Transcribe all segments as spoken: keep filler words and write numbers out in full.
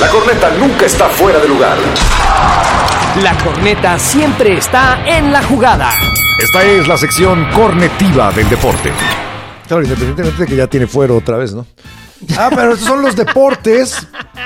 La corneta nunca está fuera de lugar. La corneta siempre está en la jugada. Esta es la sección cornetiva del deporte. Claro, independientemente de que ya tiene fuero otra vez, ¿no? Ah, pero estos son los deportes.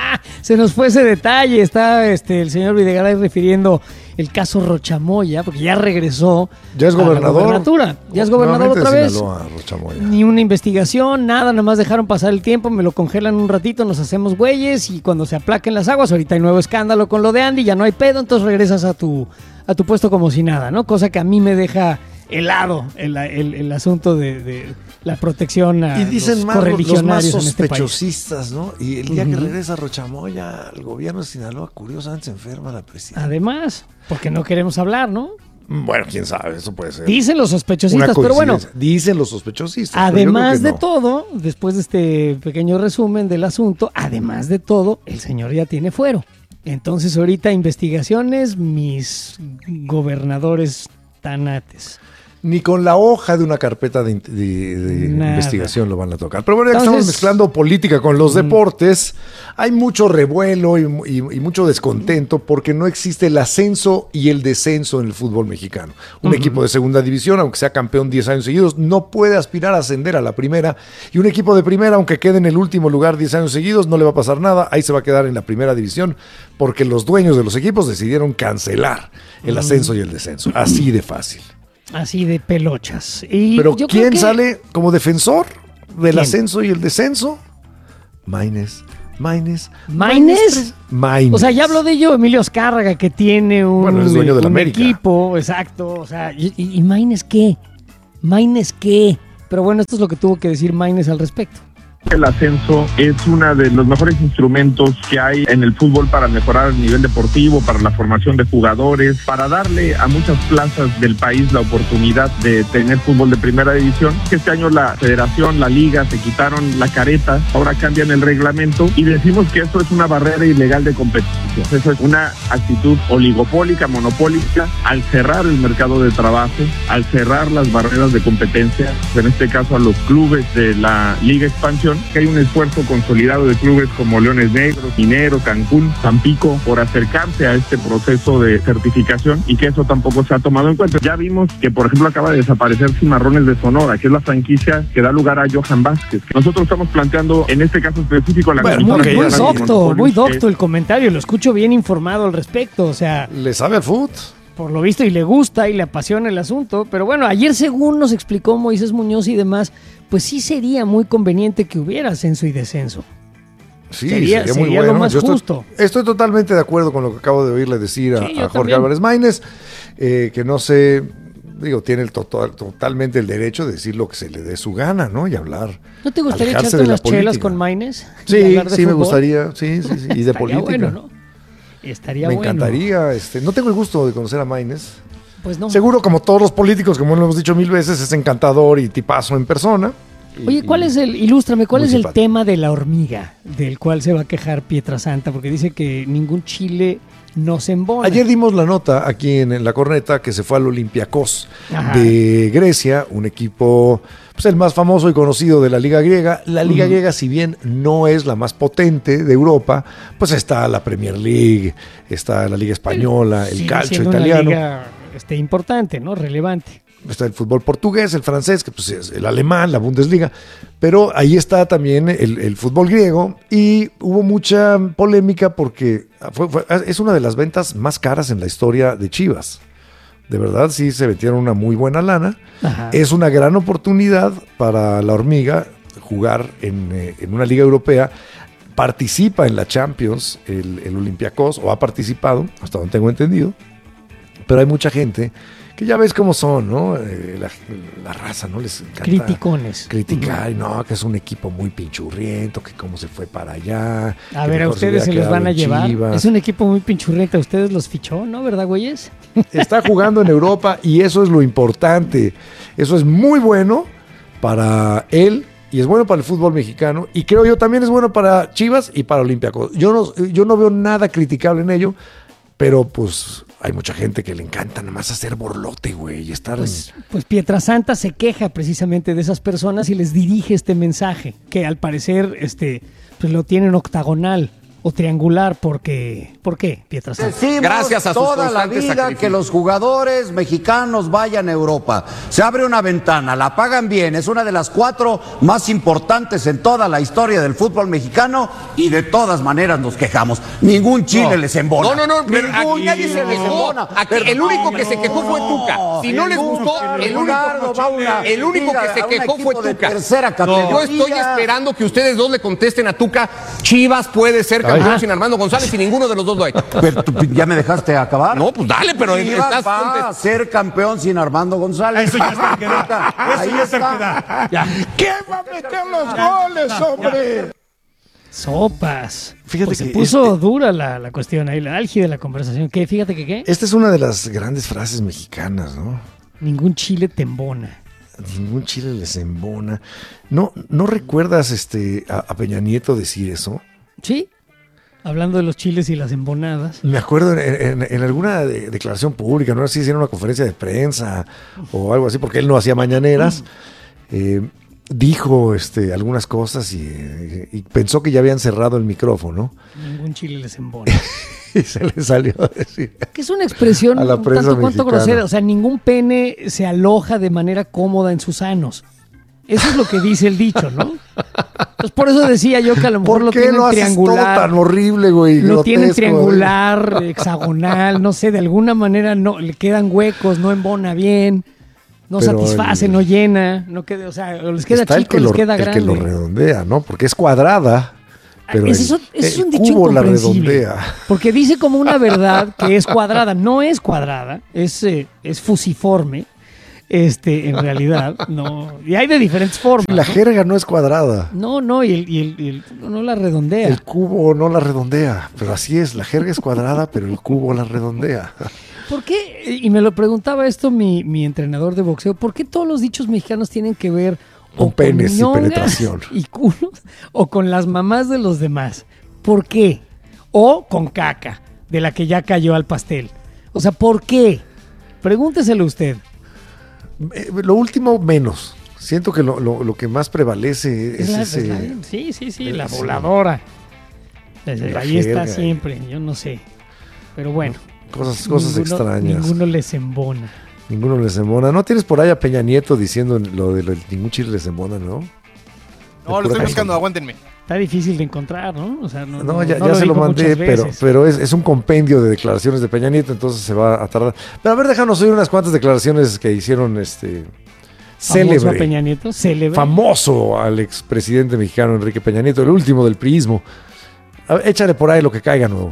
Se nos fue ese detalle. Está este, el señor Videgaray refiriendo el caso Rochamoya, porque ya regresó. Ya es gobernador. A la gobernatura. Ya es gobernador otra vez. Sinaloa, Rochamoya. Ni una investigación, nada, nada más dejaron pasar el tiempo, me lo congelan un ratito, nos hacemos güeyes y cuando se aplaquen las aguas, ahorita hay nuevo escándalo con lo de Andy, ya no hay pedo, entonces regresas a tu, a tu puesto como si nada, ¿no? Cosa que a mí me deja helado el, el, el asunto de, de la protección a y dicen los más, correligionarios los más en este país. sospechosistas, ¿no? Y el día Uh-huh. que regresa Rochamoya, el gobierno de Sinaloa, curiosamente se enferma la presidenta. Además, porque no queremos hablar, ¿no? Bueno, quién sabe, eso puede ser. Dicen los sospechosistas, pero bueno. Dicen los sospechosistas. Además de no. todo, después de este pequeño resumen del asunto, además de todo, el señor ya tiene fuero. Entonces ahorita investigaciones, mis gobernadores tanates. Ni con la hoja de una carpeta de, de, de investigación lo van a tocar. Pero bueno, ya que Entonces, estamos mezclando política con los deportes, hay mucho revuelo y, y, y mucho descontento porque no existe el ascenso y el descenso en el fútbol mexicano. Un uh-huh. equipo de segunda división, aunque sea campeón diez años seguidos, no puede aspirar a ascender a la primera. Y un equipo de primera, aunque quede en el último lugar diez años seguidos, no le va a pasar nada. Ahí se va a quedar en la primera división porque los dueños de los equipos decidieron cancelar el ascenso y el descenso. Así de fácil. Así de pelochas. Y pero yo ¿quién creo que... sale como defensor del ¿Quién? ascenso y el descenso? Maínez. Maínez. ¿Maínez? Maínez. O sea, ya habló de ello Emilio Azcárraga, que tiene un, bueno, es dueño de la un América. equipo, exacto. O sea, ¿y, y Maínez qué? ¿Maínez qué? Pero bueno, esto es lo que tuvo que decir Maínez al respecto. El ascenso es uno de los mejores instrumentos que hay en el fútbol para mejorar el nivel deportivo, para la formación de jugadores, para darle a muchas plazas del país la oportunidad de tener fútbol de primera división. Este año la federación, la liga se quitaron la careta, ahora cambian el reglamento y decimos que esto es una barrera ilegal de competición. Eso es una actitud oligopólica, monopólica, al cerrar el mercado de trabajo, al cerrar las barreras de competencia, en este caso a los clubes de la Liga Expansión, que hay un esfuerzo consolidado de clubes como Leones Negros, Mineros, Cancún, Tampico, por acercarse a este proceso de certificación y que eso tampoco se ha tomado en cuenta. Ya vimos que, por ejemplo, acaba de desaparecer Cimarrones de Sonora, que es la franquicia que da lugar a Johan Vázquez. Nosotros estamos planteando, en este caso específico, la bueno, muy, okay, muy sí, docto, muy docto el comentario, lo escucho bien informado al respecto, o sea... ¿Le sabe al fútbol? Por lo visto, y le gusta y le apasiona el asunto. Pero bueno, ayer según nos explicó Moisés Muñoz y demás, pues sí sería muy conveniente que hubiera ascenso y descenso. Sí, sería, sería muy sería bueno. lo más Yo justo. Estoy, estoy totalmente de acuerdo con lo que acabo de oírle decir a, Sí, a Jorge también. Álvarez Maínez, eh, que no sé, digo, tiene el total, totalmente el derecho de decir lo que se le dé su gana, ¿no? Y hablar. ¿No te gustaría alejarse echarte de la unas chelas política. con Maínez? Sí, sí me gustaría, sí, sí, sí. Y de Estaría política. bueno, ¿no? Estaría me bueno. encantaría, este, no tengo el gusto de conocer a Maínez. Pues no. Seguro, como todos los políticos, como lo hemos dicho mil veces, es encantador y tipazo en persona. Y, Oye, ¿cuál es el, ilústrame, cuál muy es el simpático. tema de la hormiga del cual se va a quejar Pietrasanta? Porque dice que ningún chile no se embona. Ayer dimos la nota aquí en, en La Corneta que se fue al Olympiacos Ajá. de Grecia, un equipo, pues el más famoso y conocido de la Liga Griega. La Liga Uh-huh. Griega, si bien no es la más potente de Europa, pues está la Premier League, está la Liga Española, el Sigue calcio siendo italiano. Una liga, este, importante, ¿no? Relevante. Está el fútbol portugués, el francés, que pues es el alemán, la Bundesliga, pero ahí está también el, el fútbol griego y hubo mucha polémica porque fue, fue- es una de las ventas más caras en la historia de Chivas. De verdad, sí se metieron una muy buena lana. Ajá. Es una gran oportunidad para la hormiga jugar en, eh, en una liga europea. Participa en la Champions el, el Olympiacos, o ha participado, hasta donde tengo entendido, pero hay mucha gente que ya ves cómo son, ¿no? Eh, la, la raza, ¿no? Les encanta Criticones. criticar, y no, que es un equipo muy pinchurriento, que cómo se fue para allá. A que ver, a mejor ustedes se hubiera los van a quedado en llevar. Chivas. Es un equipo muy pinchurrienta. Ustedes los fichó, ¿no? ¿Verdad, güeyes? Está jugando en Europa y eso es lo importante. Eso es muy bueno para él y es bueno para el fútbol mexicano y creo yo también es bueno para Chivas y para Olympiacos. Yo no, yo no veo nada criticable en ello, pero pues hay mucha gente que le encanta nada más hacer borlote, güey, y estar Pues, pues Pietrasanta se queja precisamente de esas personas y les dirige este mensaje, que al parecer este, pues lo tienen octagonal o triangular porque... ¿Por qué, Pietrasanta? Decimos Gracias a sus toda la constantes vida sacrificios. que los jugadores mexicanos vayan a Europa. Se abre una ventana, la pagan bien, es una de las cuatro más importantes en toda la historia del fútbol mexicano y de todas maneras nos quejamos. Ningún Chile No. les embona. No, no, no, pero Ningún aquí nadie se Chile les quejó. embona. Aquí Pero el único no, que se quejó fue Tuca. Si no les ningún- gustó, el Leonardo único, va a una- el único que se a un quejó fue equipo de Tuca. tercera No, yo categoría. estoy esperando que ustedes dos le contesten a Tuca. Chivas puede ser campeón Ay. sin Armando González y ninguno de los dos lo ha hecho. Pero tú, ¿ya me dejaste acabar? No, pues dale, pero Chivas estás va a contest- ser campeón sin Armando González. Eso ya es terquedad. Eso Ahí ya es está. terquedad. ¿Quién va a meter los goles, hombre? Sopas. Fíjate Pues se que puso este- dura la, la cuestión ahí, la álgida de la conversación. ¿Qué? Fíjate que qué. Esta es una de las grandes frases mexicanas, ¿no? Ningún chile te embona. Ningún chile les embona. ¿No, no recuerdas este, a, a Peña Nieto decir eso? ¿Sí? Hablando de los chiles y las embonadas. Me acuerdo en, en- en alguna de- declaración pública, no sé si era una conferencia de prensa o algo así, porque él no hacía mañaneras. eh, dijo este, algunas cosas y, y pensó que ya habían cerrado el micrófono Ningún chile les embona. y se le salió a decir. Que es una expresión A la un prensa tanto cuanto mexicana. grosera. O sea, ningún pene se aloja de manera cómoda en sus anos. Eso es lo que dice el dicho, ¿no? Entonces, por eso decía yo que a lo mejor ¿Por lo qué tienen lo haces todo triangular. tan horrible, güey? Lo tienen grotesco, triangular, hexagonal, no sé, de alguna manera no le quedan huecos, no embona bien, no Pero satisface, el- no llena, no queda, o sea, o les queda Está el chico, que, les lo, queda el que grande. lo redondea, ¿no? Porque es cuadrada. Pero ese el- es, un- ese es el un dicho cubo la incomprensible, redondea. porque dice como una verdad que es cuadrada, no es cuadrada, es, eh, es fusiforme, este, en realidad, no, y hay de diferentes formas. La ¿no? jerga no es cuadrada. No, no, y el, y el- y el- no la redondea. El cubo no la redondea. Pero así es, la jerga es cuadrada, pero el cubo la redondea. ¿Por qué? Y me lo preguntaba esto mi, mi entrenador de boxeo, ¿por qué todos los dichos mexicanos tienen que ver Con o penes y ñongas penetración? y culos o con las mamás de los demás? ¿Por qué? O con caca, de la que ya cayó al pastel. O sea, ¿por qué? Pregúnteselo usted. Eh, Lo último, menos. Siento que lo, lo- lo que más prevalece es Es la- ese. es la- sí, sí, sí, la sí. voladora. Desde- La ahí está jerga. siempre, yo no sé. Pero bueno. Cosas, cosas ninguno- extrañas. Ninguno les embona. Ninguno les embona. ¿No tienes por ahí a Peña Nieto diciendo lo de lo del ningún chile les embona, no? No, lo estoy buscando, aguántenme. Está difícil de encontrar, ¿no? O sea, no, No, ya, no ya se lo dijo mandé, muchas pero, veces. pero es, es un compendio de declaraciones de Peña Nieto, entonces se va a tardar. Pero a ver, déjanos oír unas cuantas declaraciones que hicieron este Famoso a célebre, Peña Nieto, célebre. famoso al expresidente mexicano Enrique Peña Nieto, el último del priismo. A ver, échale por ahí lo que caiga nuevo.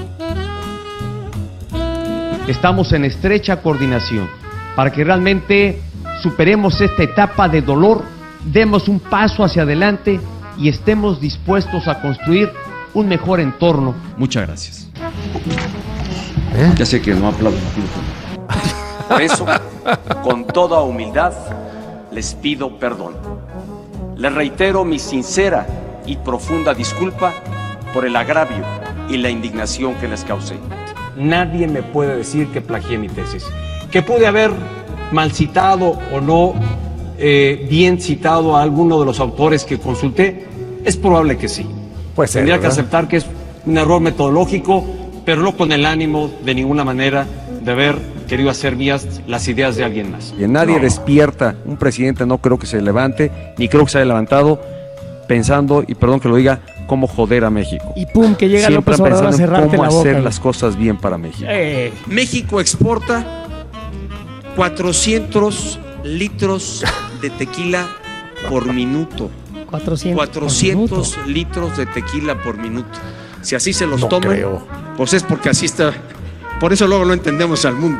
Estamos en estrecha coordinación para que realmente superemos esta etapa de dolor, demos un paso hacia adelante y estemos dispuestos a construir un mejor entorno. Muchas gracias. ¿Eh? Ya sé que no aplaudo. Por eso, con toda humildad, les pido perdón. Les reitero mi sincera y profunda disculpa por el agravio y la indignación que les causé. Nadie me puede decir que plagié mi tesis. Que pude haber mal citado o no eh, bien citado a alguno de los autores que consulté, es probable que sí. Puede ser, Tendría que ¿verdad? aceptar que es un error metodológico, pero no con el ánimo de ninguna manera de haber querido hacer mías las ideas de alguien más. Y nadie despierta, un presidente no creo que se levante, ni creo que se haya levantado pensando, y perdón que lo diga, cómo joder a México. Y pum, que llega Siempre López Obrador a pensando en cerrarte cómo la boca. hacer güey. las cosas bien para México. Eh, México exporta cuatrocientos litros de tequila por minuto. cuatrocientos. cuatrocientos por minuto. litros de tequila por minuto. Si así se los No toman, creo. pues es porque así está. Por eso luego no entendemos al mundo.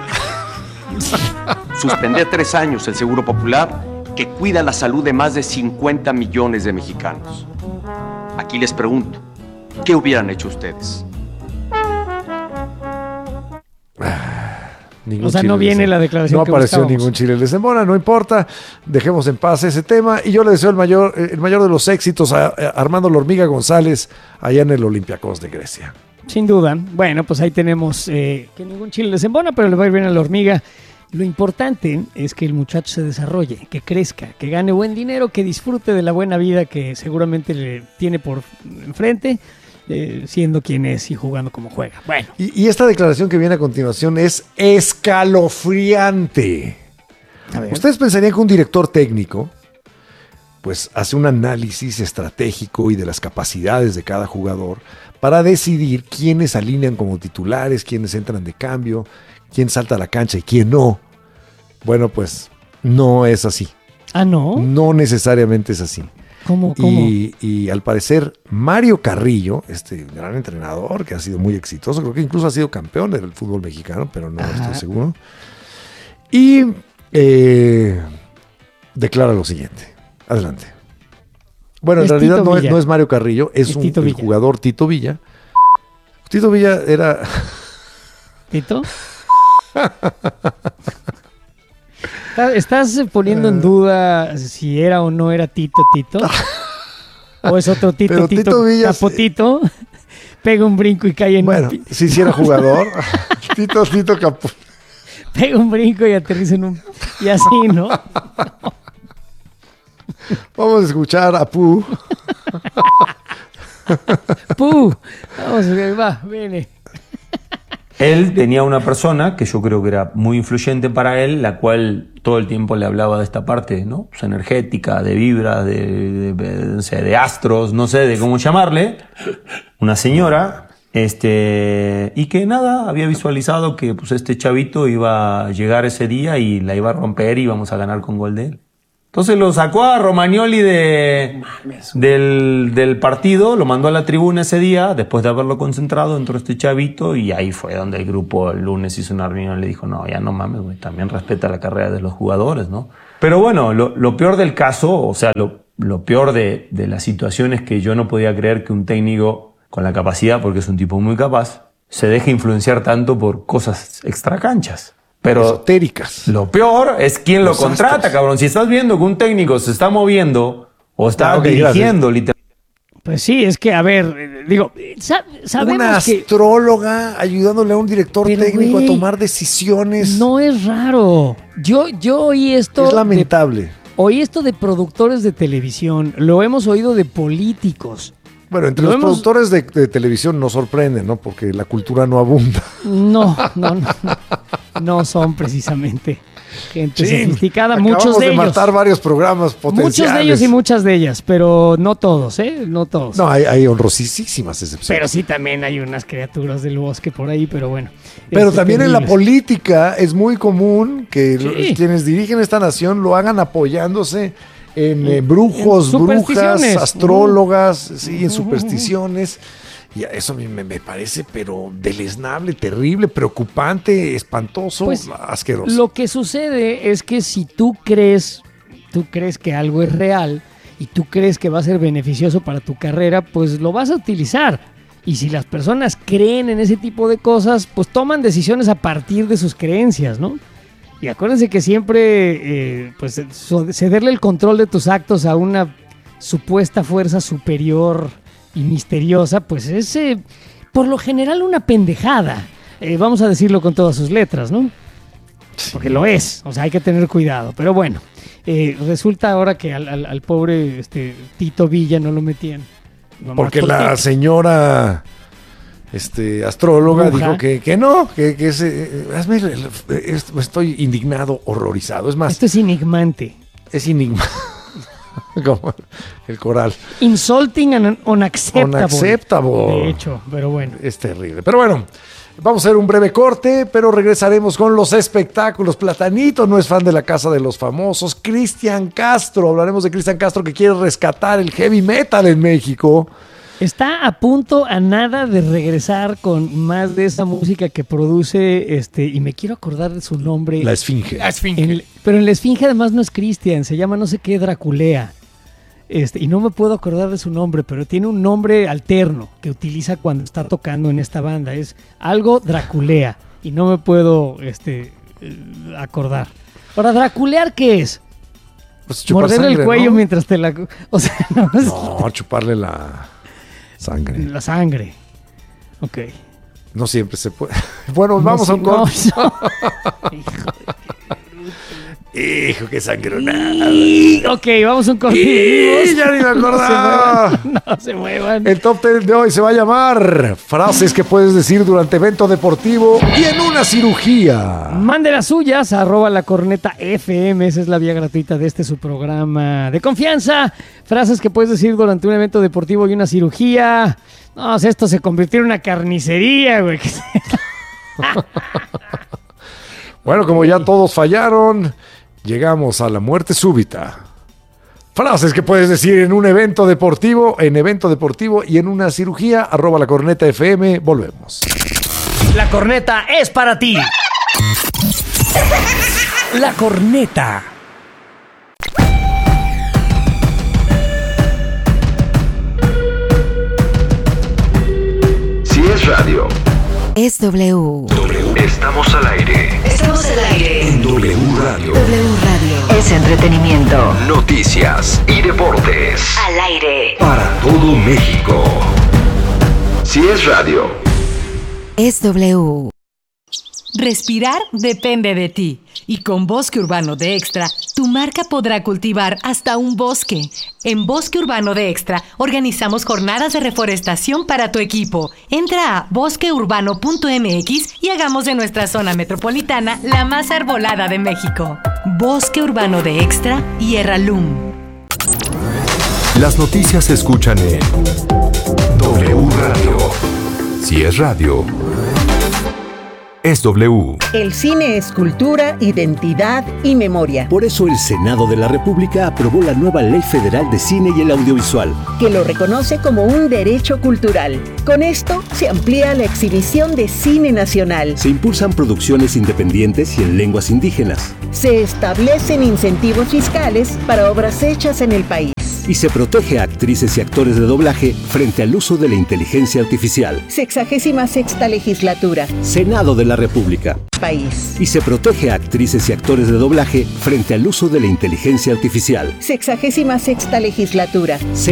Suspender tres años el Seguro Popular que cuida la salud de más de cincuenta millones de mexicanos. Aquí les pregunto, ¿qué hubieran hecho ustedes? Ningún O sea, chile no les viene embona. la declaración No que apareció buscábamos. ningún chile les embona, no importa. Dejemos en paz ese tema. Y yo le deseo el mayor, el mayor de los éxitos a, a Armando La Hormiga González allá en el Olympiacos de Grecia. Sin duda. Bueno, pues ahí tenemos eh, que ningún chile les embona, pero le va a ir bien a la hormiga. Lo importante es que el muchacho se desarrolle, que crezca, que gane buen dinero, que disfrute de la buena vida que seguramente le tiene por enfrente eh, siendo quien es y jugando como juega. Bueno. Y, y esta declaración que viene a continuación es escalofriante. Ustedes pensarían que un director técnico pues hace un análisis estratégico y de las capacidades de cada jugador para decidir quiénes alinean como titulares, quiénes entran de cambio, quién salta a la cancha y quién no. Bueno, pues no es así. ¿Ah, no? No necesariamente es así. ¿Cómo, cómo? Y, y al parecer Mario Carrillo, este gran entrenador que ha sido muy exitoso, creo que incluso ha sido campeón del fútbol mexicano, pero no Ajá. estoy seguro. Y eh, declara lo siguiente. Adelante. Bueno, en Es realidad Tito no es, Villa. no es Mario Carrillo, es, Es un, Tito el Villa. jugador Tito Villa. Tito Villa era... ¿Tito? ¿Estás poniendo en duda si era o no era Tito Tito? ¿O es otro Tito Pero Tito, Tito Villa Capotito? Pega un brinco y cae en... Bueno, si sí era jugador. Tito Tito Capo. Pega un brinco y aterriza en un... Y así, ¿no? Vamos a escuchar a Pu. ¡Pu! Vamos, va, viene. Él tenía una persona que yo creo que era muy influyente para él, la cual todo el tiempo le hablaba de esta parte, ¿no? Pues energética, de vibras, de, de, de, no sé, de astros, no sé de cómo llamarle. Una señora, este, y que nada, había visualizado que pues, este chavito iba a llegar ese día y la iba a romper y íbamos a ganar con gol de él. Entonces lo sacó a Romagnoli de, del, del partido, lo mandó a la tribuna ese día, después de haberlo concentrado, entró este chavito y ahí fue donde el grupo el lunes hizo una reunión y le dijo, no, ya no mames, güey, también respeta la carrera de los jugadores, ¿no? Pero bueno, lo, lo peor del caso, o sea, lo, lo peor de, de la situación es que yo no podía creer que un técnico con la capacidad, porque es un tipo muy capaz, se deje influenciar tanto por cosas extracanchas. Pero esotéricas. Lo peor es quién Los lo contrata, astros. cabrón. Si estás viendo que un técnico se está moviendo o está Ah, ok, dirigiendo literalmente. Pues sí, es que, a ver, eh, digo, sa- sabemos Una que... astróloga ayudándole a un director Pero, técnico güey, a tomar decisiones. No es raro. Yo, yo oí esto... Es lamentable. de- oí esto de productores de televisión, lo hemos oído de políticos. Bueno, entre Lo los hemos- productores de, de televisión nos sorprende, ¿no? Porque la cultura no abunda. No, no, no. No son precisamente gente Chin, sofisticada, acabamos muchos de, de ellos. matar varios programas potenciales. Muchos de ellos y muchas de ellas, pero no todos, ¿eh? No todos. No, hay, hay honrosísimas excepciones. Pero sí también hay unas criaturas del bosque por ahí, pero bueno. Pero Este, también en la terribles. política es muy común que Sí. los- quienes dirigen esta nación lo hagan apoyándose en eh, brujos, en brujas, supersticiones. astrólogas, sí, en supersticiones. Y eso a mí me, me parece, pero deleznable, terrible, preocupante, espantoso, Pues, asqueroso. Lo que sucede es que si tú crees, tú crees que algo es real y tú crees que va a ser beneficioso para tu carrera, pues lo vas a utilizar. Y si las personas creen en ese tipo de cosas, pues toman decisiones a partir de sus creencias, ¿no? Y acuérdense que siempre, eh, pues, so- cederle el control de tus actos a una supuesta fuerza superior y misteriosa, pues es, eh, por lo general, una pendejada. Eh, vamos a decirlo con todas sus letras, ¿no? Porque lo es, o sea, hay que tener cuidado. Pero bueno, eh, resulta ahora que al, al- al pobre este, Tito Villa no lo metían. Nomás Porque por la Tito. señora este, astróloga Bruja. dijo que, que no, que, que ese, eh, hazme el- el- es- estoy indignado, horrorizado. Es más, Esto es enigmante. es enigma. Como el coral. Insulting and unacceptable. Unacceptable. De hecho, pero bueno. Es terrible. Pero bueno, vamos a hacer un breve corte, pero regresaremos con los espectáculos. Platanito no es fan de la Casa de los Famosos. Cristian Castro, hablaremos de Cristian Castro que quiere rescatar el heavy metal en México. Está a punto a nada de regresar con más de esa música que produce, este, y me quiero acordar de su nombre. La Esfinge. La Esfinge. En el- pero en la Esfinge además no es Cristian, se llama no sé qué Draculea. Este, y no me puedo acordar de su nombre, pero tiene un nombre alterno que utiliza cuando está tocando en esta banda. Es algo Draculea. Y no me puedo este, eh, acordar. Ahora, ¿Draculear qué es? Pues chupar Morderle sangre, el cuello ¿no? mientras te la... O sea, no, es No, chuparle la sangre. la sangre. Ok. No siempre se puede. Bueno, No, vamos a sí, un no, corte. no. Hijo de- Hijo, qué sangronada. Ok, vamos a un corte. Y ya ni me acordaba. No se muevan. No se muevan. El top diez de hoy se va a llamar frases que puedes decir durante evento deportivo y en una cirugía. Mande las suyas, arroba la corneta F M. Esa es la vía gratuita de este su programa de confianza. Frases que puedes decir durante un evento deportivo y una cirugía. No, esto se convirtió en una carnicería, güey. Bueno, como ya todos fallaron, llegamos a la muerte súbita. Frases que puedes decir en un evento deportivo, en evento deportivo y en una cirugía, arroba la corneta F M, volvemos. La corneta es para ti. La corneta. Si es radio, es W. W. Estamos al aire. Estamos al aire. En W Radio. W Radio. Es entretenimiento. Noticias y deportes. Al aire. Para todo México. Si es radio, es W. Respirar depende de ti. Y con Bosque Urbano de Extra, tu marca podrá cultivar hasta un bosque. En Bosque Urbano de Extra, organizamos jornadas de reforestación para tu equipo. Entra a bosque urbano punto m x y hagamos de nuestra zona metropolitana la más arbolada de México. Bosque Urbano de Extra y Erralum. Las noticias se escuchan en W Radio. Si es radio, es W. El cine es cultura, identidad y memoria. Por eso el Senado de la República aprobó la nueva Ley Federal de Cine y el Audiovisual, que lo reconoce como un derecho cultural. Con esto se amplía la exhibición de cine nacional. Se impulsan producciones independientes y en lenguas indígenas. Se establecen incentivos fiscales para obras hechas en el país. Y se protege a actrices y actores de doblaje frente al uso de la inteligencia artificial. Sexagésima sexta legislatura. Senado de la República. País. Y se protege a actrices y actores de doblaje frente al uso de la inteligencia artificial. Sexagésima sexta legislatura.